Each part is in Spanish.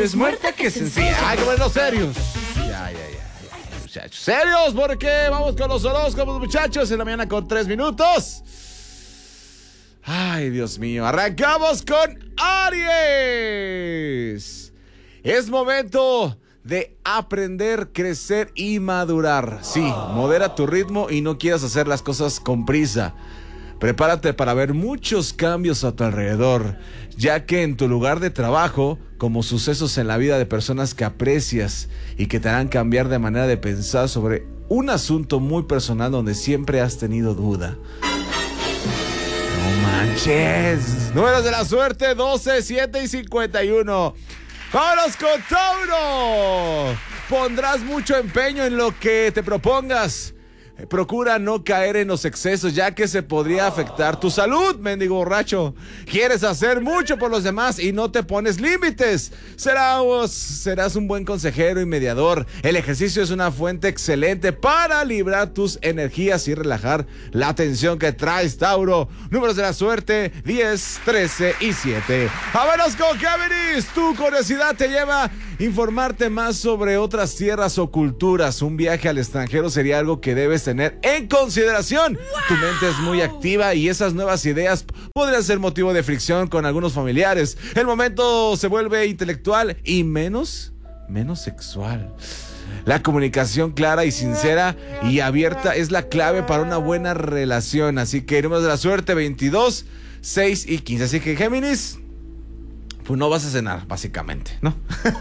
antes muerta que sencilla. Ay, qué bueno, serios. Ya, muchachos. Serios, porque vamos con los horóscopos, muchachos, en la mañana con 3 minutos. Ay, Dios mío. Arrancamos con Aries. Es momento de aprender, crecer y madurar. Sí, modera tu ritmo y no quieras hacer las cosas con prisa. Prepárate para ver muchos cambios a tu alrededor, ya que en tu lugar de trabajo, como sucesos en la vida de personas que aprecias y que te harán cambiar de manera de pensar sobre un asunto muy personal donde siempre has tenido duda. ¡No manches! Números de la suerte: 12, 7 y 51. ¡Vámonos con Tauro! Pondrás mucho empeño en lo que te propongas. Procura no caer en los excesos, ya que se podría afectar tu salud, mendigo borracho. Quieres hacer mucho por los demás y no te pones límites. Serás un buen consejero y mediador. El ejercicio es una fuente excelente para librar tus energías y relajar la tensión que traes, Tauro. Números de la suerte: 10, 13 y 7. ¡Vámonos con Géminis! Tu curiosidad te lleva a informarte más sobre otras tierras o culturas. Un viaje al extranjero sería algo que debes tener en consideración. ¡Wow! Tu mente es muy activa y esas nuevas ideas podrían ser motivo de fricción con algunos familiares. El momento se vuelve intelectual y menos sexual. La comunicación clara y sincera y abierta es la clave para una buena relación. Así que números de la suerte: 22, 6 y 15. Así que, Géminis, pues no vas a cenar, básicamente, ¿no?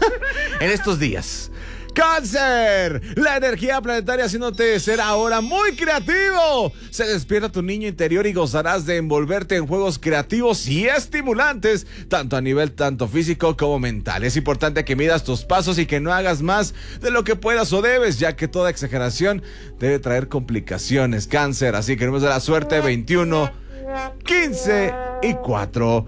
En estos días. ¡Cáncer! La energía planetaria haciéndote ser ahora muy creativo. Se despierta tu niño interior y gozarás de envolverte en juegos creativos y estimulantes, tanto a nivel físico como mental. Es importante que midas tus pasos y que no hagas más de lo que puedas o debes, ya que toda exageración debe traer complicaciones, Cáncer. Así que números de la suerte: 21, 15 y 4.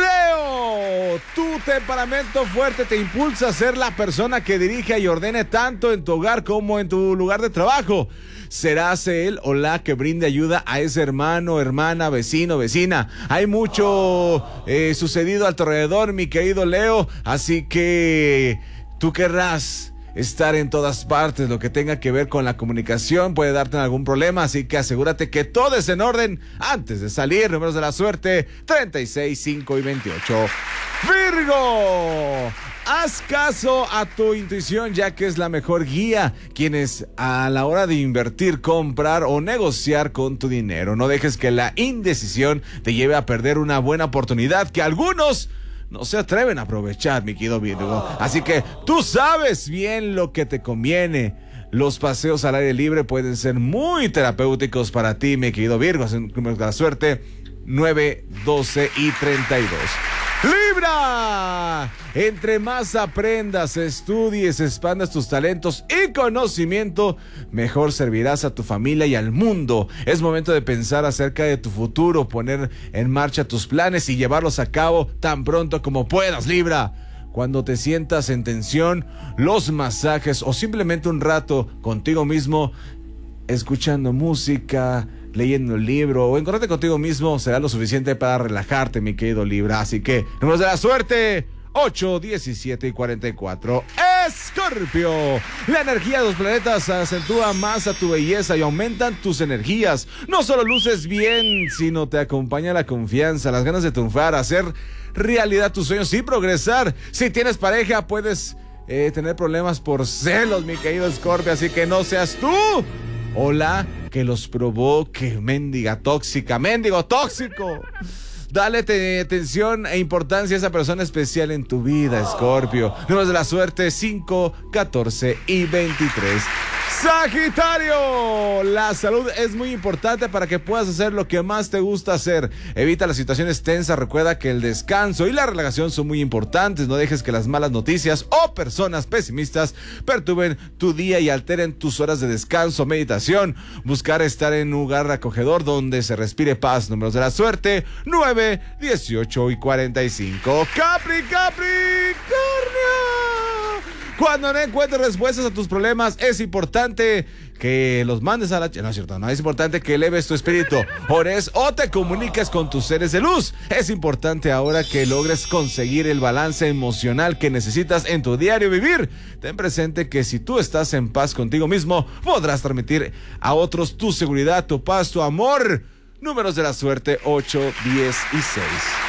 Leo, tu temperamento fuerte te impulsa a ser la persona que dirige y ordene tanto en tu hogar como en tu lugar de trabajo. Serás él o la que brinde ayuda a ese hermano, hermana, vecino, vecina. Hay mucho sucedido a tu alrededor, mi querido Leo, así que tú querrás estar en todas partes. Lo que tenga que ver con la comunicación puede darte algún problema, así que asegúrate que todo es en orden antes de salir. Números de la suerte: 36, 5 y 28. Virgo, haz caso a tu intuición, ya que es la mejor guía. Quienes a la hora de invertir, comprar o negociar con tu dinero, no dejes que la indecisión te lleve a perder una buena oportunidad que algunos no se atreven a aprovechar, mi querido Virgo. Así que tú sabes bien lo que te conviene. Los paseos al aire libre pueden ser muy terapéuticos para ti, mi querido Virgo. Números de la suerte: 9, 12 y 32. ¡Libra! Entre más aprendas, estudies, expandas tus talentos y conocimiento, mejor servirás a tu familia y al mundo. Es momento de pensar acerca de tu futuro, poner en marcha tus planes y llevarlos a cabo tan pronto como puedas, Libra. Cuando te sientas en tensión, los masajes o simplemente un rato contigo mismo, escuchando música, leyendo un libro o encontrarte contigo mismo será lo suficiente para relajarte, mi querido Libra. Así que, números de la suerte: 8, 17 y 44. Escorpio, la energía de los planetas acentúa más a tu belleza y aumentan tus energías. No solo luces bien, sino te acompaña la confianza, las ganas de triunfar, hacer realidad tus sueños y progresar. Si tienes pareja, puedes tener problemas por celos, mi querido Escorpio, así que no seas tú Hola, que los provoque, mendiga tóxica, mendigo tóxico. Dale atención e importancia a esa persona especial en tu vida, Escorpio. Números de la suerte: 5, 14 y 23. Sagitario, la salud es muy importante para que puedas hacer lo que más te gusta hacer. Evita las situaciones tensas. Recuerda que el descanso y la relajación son muy importantes. No dejes que las malas noticias o personas pesimistas perturben tu día y alteren tus horas de descanso, meditación. Buscar estar en un lugar acogedor donde se respire paz. Números de la suerte: 9, 18 y 45. Capricornio, cuando no encuentres respuestas a tus problemas, es importante que los mandes a la... No es cierto, no, es importante que eleves tu espíritu, ores o te comuniques con tus seres de luz. Es importante ahora que logres conseguir el balance emocional que necesitas en tu diario vivir. Ten presente que si tú estás en paz contigo mismo, podrás transmitir a otros tu seguridad, tu paz, tu amor. Números de la suerte 8, 10 y 6.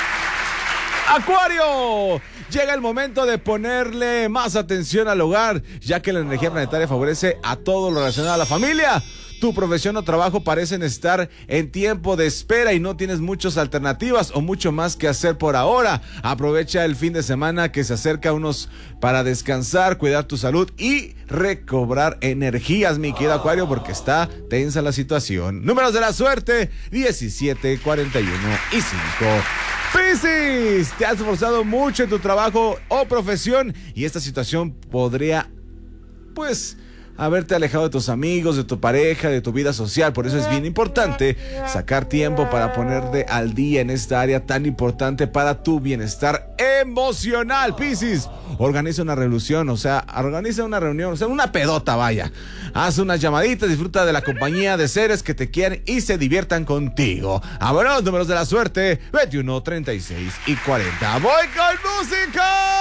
Acuario, llega el momento de ponerle más atención al hogar, ya que la energía planetaria favorece a todo lo relacionado a la familia. Tu profesión o trabajo parecen estar en tiempo de espera y no tienes muchas alternativas o mucho más que hacer por ahora. Aprovecha el fin de semana que se acerca a unos para descansar, cuidar tu salud y recobrar energías, mi querido Acuario, porque está tensa la situación. Números de la suerte 17, 41 y 5. Piscis, te has esforzado mucho en tu trabajo o profesión y esta situación podría, pues, haberte alejado de tus amigos, de tu pareja, de tu vida social. Por eso es bien importante sacar tiempo para ponerte al día en esta área tan importante para tu bienestar emocional. Piscis, organiza una reunión, una pedota, vaya. Haz unas llamaditas, disfruta de la compañía de seres que te quieren y se diviertan contigo. Vámonos, números de la suerte 21, 36 y 40. ¡Voy con música!